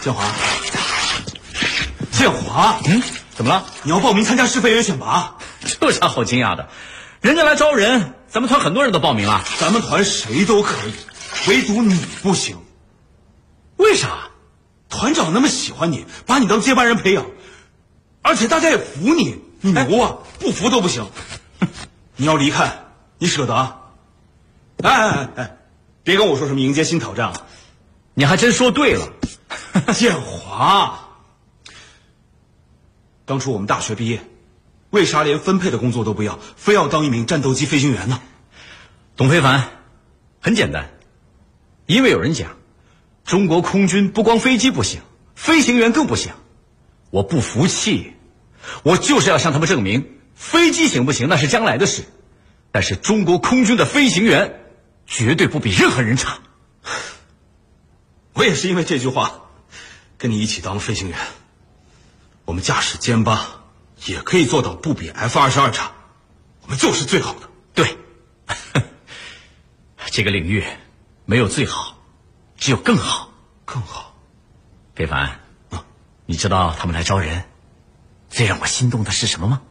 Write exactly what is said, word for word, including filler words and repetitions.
建华，建华， 嗯，怎么了？ 你要报名参加试飞员选拔？ 这有啥好惊讶的？人家来招人，咱们团很多人都报名了。 咱们团谁都可以，唯独你不行。 为啥？ 团长那么喜欢你，把你当接班人培养，而且大家也服你，你牛啊！不服都不行。你要离开，你舍得啊？哎哎哎哎，别跟我说什么迎接新挑战了。 你还真说对了。 建华，当初我们大学毕业，为啥连分配的工作都不要，非要当一名战斗机飞行员呢？ 董非凡，很简单，因为有人讲，中国空军不光飞机不行，飞行员更不行。我不服气，我就是要向他们证明，飞机行不行那是将来的事，但是中国空军的飞行员绝对不比任何人差。 我也是因为这句话跟你一起当了飞行员，我们驾驶歼八也可以做到不比 F 二十二差，我们就是最好的。 对，这个领域没有最好，只有更好。 更好。 非凡，啊，你知道他们来招人，最让我心动的是什么吗？